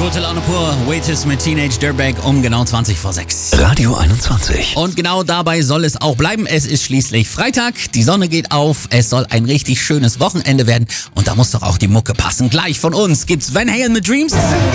Gute Laune pur, Waitress mit Teenage Dirtbag um genau 20 vor 6. Radio 21. Und genau dabei soll es auch bleiben. Es ist schließlich Freitag, die Sonne geht auf, es soll ein richtig schönes Wochenende werden und da muss doch auch die Mucke passen. Gleich von uns gibt's Van Halen mit Dreams.